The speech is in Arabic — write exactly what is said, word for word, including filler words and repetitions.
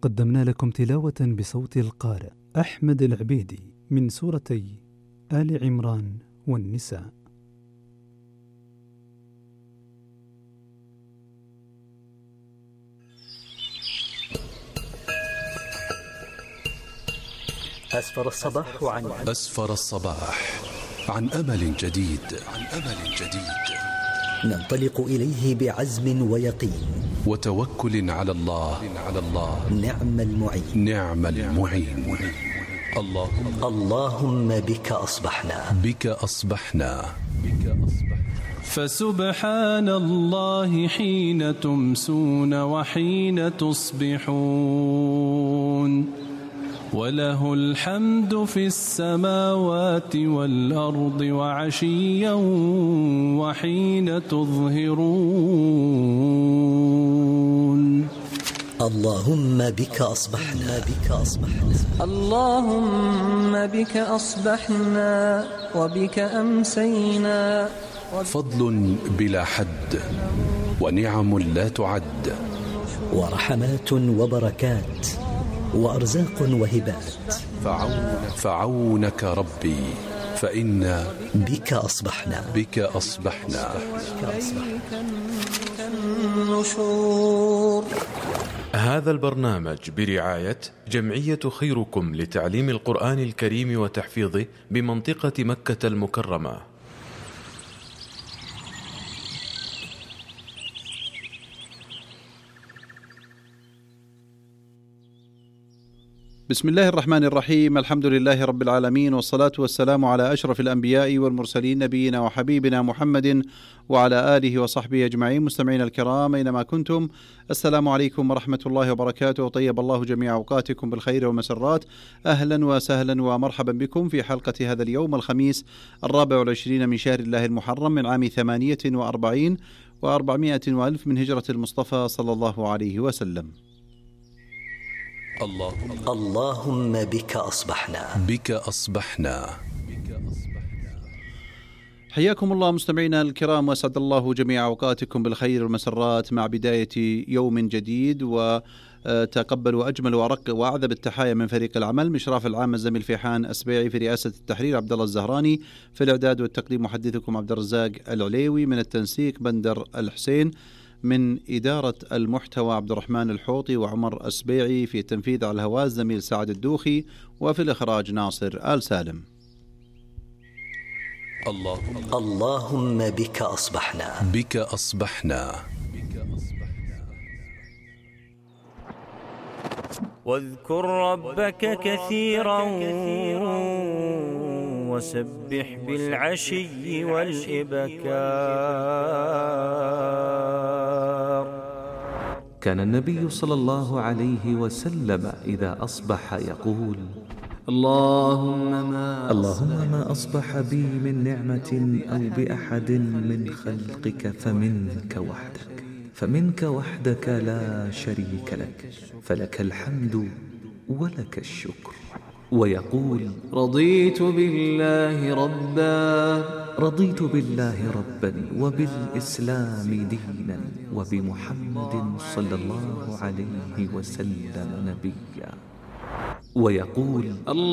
قدمنا لكم تلاوة بصوت القارئ أحمد العبيدي من سورتي آل عمران والنساء. أسفر الصباح عن أسفر الصباح عن أمل جديد عن أمل جديد ننطلق إليه بعزم ويقين وتوكل على الله على الله نعم المعين نعم المعين. اللهم اللهم بك أصبحنا بك أصبحنا بك أصبحنا فسبحان الله حين تمسون وحين تصبحون وله الحمد في السماوات والأرض وعشيا وحين تظهرون. اللهم بك أصبحنا بك أصبحنا اللهم بك أصبحنا وبك أمسينا. فضل بلا حد ونعم لا تعد ورحمات وبركات وأرزاق وهبات فعونك, فعونك ربي فإنا بك أصبحنا بك أصبحنا النشور. هذا البرنامج برعاية جمعية خيركم لتعليم القرآن الكريم وتحفيظه بمنطقة مكة المكرمة. بسم الله الرحمن الرحيم. الحمد لله رب العالمين، والصلاة والسلام على أشرف الأنبياء والمرسلين نبينا وحبيبنا محمد وعلى آله وصحبه أجمعين. مستمعينا الكرام أينما كنتم، السلام عليكم ورحمة الله وبركاته، وطيب الله جميع أوقاتكم بالخير والمسرات. أهلا وسهلا ومرحبا بكم في حلقة هذا اليوم الخميس الرابع والعشرين من شهر الله المحرم من عام ثمانية وأربعين وأربعمائة وألف من هجرة المصطفى صلى الله عليه وسلم. اللهم اللهم بك أصبحنا بك أصبحنا حياكم الله مستمعينا الكرام، وأسعد الله جميع أوقاتكم بالخير والمسرات مع بداية يوم جديد، وتقبلوا أجمل وأرق وأعذب التحايا من فريق العمل. مشراف العام الزميل فيحان أسبيعي، في رئاسة التحرير عبد الله الزهراني، في الإعداد والتقديم محدثكم عبد الرزاق العليوي، من التنسيق بندر الحسين، من إدارة المحتوى عبد الرحمن الحوطي وعمر أسبيعي، في التنفيذ على الهواء زميل سعد الدوخي، وفي الإخراج ناصر آل سالم. اللهم اللهم بك أصبحنا بك أصبحنا واذكر ربك كثيرا وسبح بالعشي والإبكار. كان النبي صلى الله عليه وسلم إذا أصبح يقول: اللهم ما اللهم ما أصبح بي من نعمة أو بأحد من خلقك فمنك وحدك فمنك وحدك لا شريك لك، فلك الحمد ولك الشكر. ويقول: رضيت بالله ربا رضيت بالله ربا وبالإسلام دينا وبمحمد صلى الله عليه وسلم نبيا. ويقول: